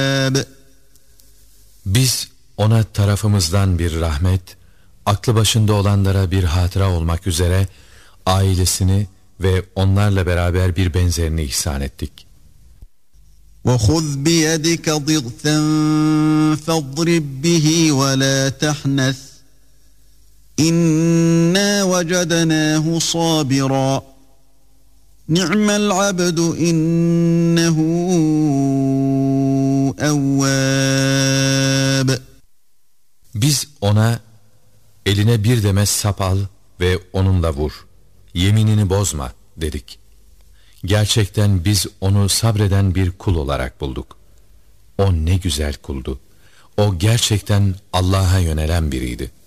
Biz ona tarafımızdan bir rahmet, aklı başında olanlara bir hatıra olmak üzere ailesini ve onlarla beraber bir benzerini ihsan ettik. وَخُذْ بِيَدِكَ ضِغْثًا فَاضْرِبْ بِهِ وَلَا تَحْنَثْ إِنَّا وَجَدْنَاهُ صَابِرًا نِعْمَ الْعَبْدُ إِنَّهُ أَوَّابٌ. Biz ona eline bir demet sap al ve onunla vur. Yeminini bozma dedik. Gerçekten biz onu sabreden bir kul olarak bulduk. O ne güzel kuldu. O gerçekten Allah'a yönelen biriydi.